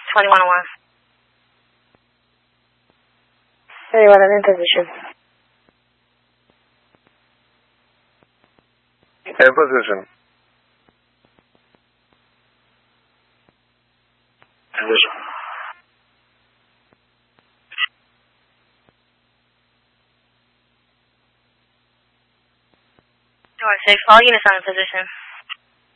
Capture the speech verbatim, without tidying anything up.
twenty-one oh one. thirty-one, I'm in position. In position. Position. Door six, all units are in position.